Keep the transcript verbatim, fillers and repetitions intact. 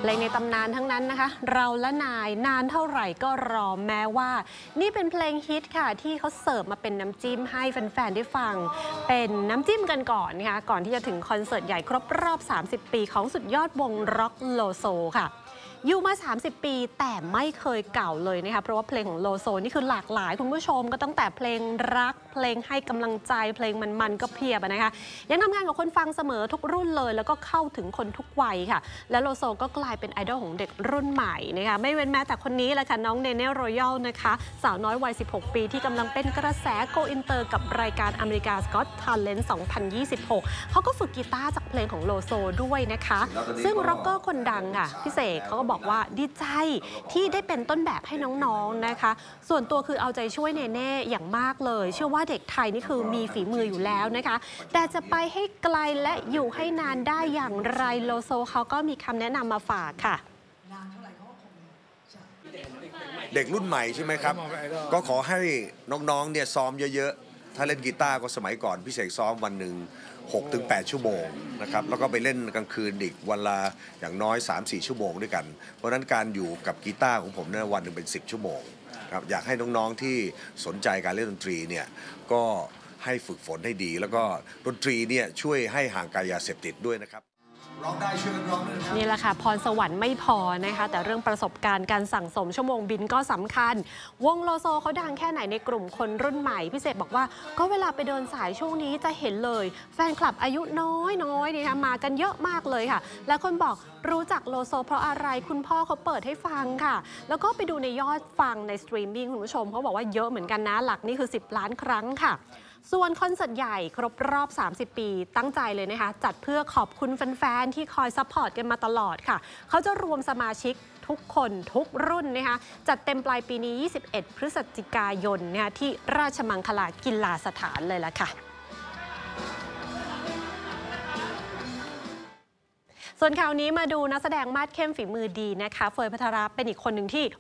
ลงในตำนานทั้งนั้นนะคะเราและนายนานเท่าไหร่ก็รอแม้ว่านี่เป็นเพลงฮิตค่ะที่เขาเสิร์ฟมาเป็นน้ำจิ้มให้แฟนๆได้ฟังเป็นน้ำจิ้มกันก่อนนะคะก่อนที่จะถึงคอนเสิร์ตใหญ่ครบรอบสามสิบปีของสุดยอดวงร็อกโลโซค่ะอยู่มาสามสิบปีแต่ไม่เคยเก่าเลยนะคะเพราะว่าเพลงของโลโซนี่คือหลากหลายคุณผู้ชมก็ตั้งแต่เพลงรักเพลงให้กำลังใจเพลงมันๆก็เพียบนะคะยังทำงานกับคนฟังเสมอทุกรุ่นเลยแล้วก็เข้าถึงคนทุกวัยค่ะและโลโซก็กลายเป็นไอดอลของเด็กรุ่นใหม่นะคะไม่เว้นแม้แต่คนนี้แหละค่ะน้องเนเน่รอยัลนะคะสาวน้อยวัยสิบหกปีที่กำลังเป็นกระแสโกอินเตอร์กับรายการอเมริกาสก็อตทาเลนต์สองพันยี่สิบหกเขาก็ฝึกกีตาร์จากเพลงของโลโซด้วยนะคะซึ่งร็อกเกอร์คนดังค่ะพี่เสกเขาก็บอกว่าดีใจที่ได้เป็นต้นแบบให้น้องๆนะคะส่วนตัวคือเอาใจช่วยเนเน่อย่างมากเลยเชื่อว่าเด็กไทยนี่คือมีฝีมืออยู่แล้วนะคะแต่จะไปให้ไกลและอยู่ให้นานได้อย่างไรโลโซเขาก็มีคำแนะนำมาฝากค่ะเด็กรุ่นใหม่ใช่ไหมครับก็ขอให้น้องๆเนี่ยซ้อมเยอะๆถ้าเล่นกีตาร์ก็สมัยก่อนพี่เสกซ้อมวันหนึ่ง หกถึงแปด ชั่วโมงนะครับแล้วก็ไปเล่นกลางคืนอีกวันละอย่างน้อย สามสี่ ชั่วโมงด้วยกันเพราะฉะนั้นการอยู่กับกีตาร์ของผมเนี่ยวันหนึ่งเป็นสิบชั่วโมงครับอยากให้น้องๆที่สนใจการเล่นดนตรีเนี่ยก็ให้ฝึกฝนให้ดีแล้วก็ดนตรีเนี่ยช่วยให้ห่างไกลยาเสพติดด้วยนะครับร้องได้ช่วยกันร้องด้วยนี่แหละค่ะพรสวรรค์ไม่พอนะคะแต่เรื่องประสบการณ์การสั่งสมชั่วโมงบินก็สำคัญวงโลโซเขาดังแค่ไหนในกลุ่มคนรุ่นใหม่พี่เศษบอกว่าก็เวลาไปเดินสายช่วงนี้จะเห็นเลยแฟนคลับอายุน้อยน้อยนี่นะมากันเยอะมากเลยค่ะและคนบอกรู้จักโลโซเพราะอะไรคุณพ่อเขาเปิดให้ฟังค่ะแล้วก็ไปดูในยอดฟังในสตรีมมิ่งคุณผู้ชมเขาบอกว่าเยอะเหมือนกันนะหลักนี่คือสิบล้านครั้งค่ะส่วนคอนเสิร์ตใหญ่ครบรอบสามสิบปีตั้งใจเลยนะคะจัดเพื่อขอบคุณแฟนๆที่คอยซัพพอร์ตกันมาตลอดค่ะเขาจะรวมสมาชิกทุกคนทุกรุ่นนะคะจัดเต็มปลายปีนี้ยี่สิบเอ็ดพฤศจิกายนนะคะที่ราชมังคลากีฬาสถานเลยล่ะค่ะส่วนข่าวนี้มาดูนักแสดงมาดเข้มฝีมือดีนะคะเฟย พัทราเป็นอีกคนหนึ่งที่